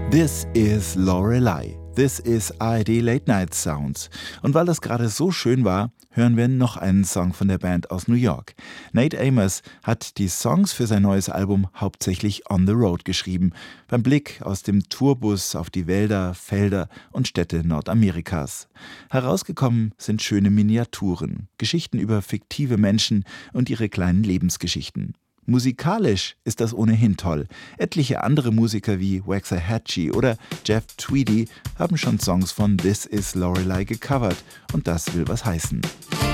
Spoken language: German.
This is Lorelei. This is ARD Late Night Sounds. Und weil das gerade so schön war, hören wir noch einen Song von der Band aus New York. Nate Amos hat die Songs für sein neues Album hauptsächlich on the road geschrieben, beim Blick aus dem Tourbus auf die Wälder, Felder und Städte Nordamerikas. Herausgekommen sind schöne Miniaturen, Geschichten über fiktive Menschen und ihre kleinen Lebensgeschichten. Musikalisch ist das ohnehin toll. Etliche andere Musiker wie Waxahachie oder Jeff Tweedy haben schon Songs von This is Lorelei gecovert und das will was heißen.